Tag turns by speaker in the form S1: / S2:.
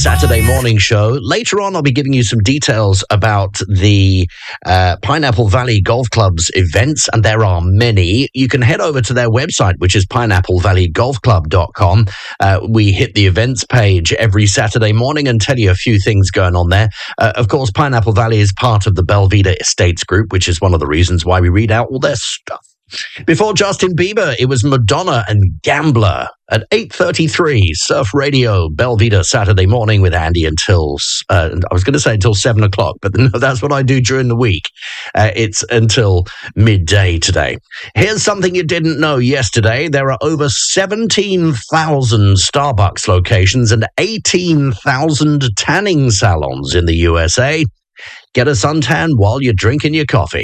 S1: Saturday morning show. Later on, I'll be giving you some details about the Pineapple Valley Golf Club's events, and there are many. You can head over to their website, which is pineapplevalley.golfclub.com. We hit the events page every Saturday morning and tell you a few things going on there. Of course, Pineapple Valley is part of the Belvedere Estates Group, which is one of the reasons why we read out all their stuff. Before Justin Bieber, it was Madonna and Gambler at 8:33, Surf Radio, Belvedere, Saturday morning with Andy until, I was going to say until 7 o'clock, but no, that's what I do during the week. It's until midday today. Here's something you didn't know yesterday. There are over 17,000 Starbucks locations and 18,000 tanning salons in the USA. Get a suntan while you're drinking your coffee.